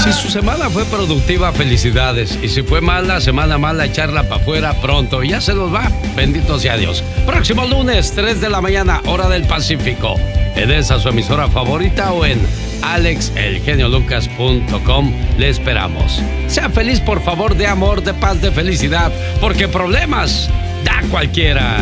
Si su semana fue productiva, felicidades. Y si fue mala, semana mala, echarla para afuera pronto. Ya se nos va. Bendito sea Dios. Próximo lunes, 3 de la mañana, hora del Pacífico. En esa su emisora favorita o en alexelgeniolucas.com. Le esperamos. Sea feliz, por favor, de amor, de paz, de felicidad. Porque problemas da cualquiera.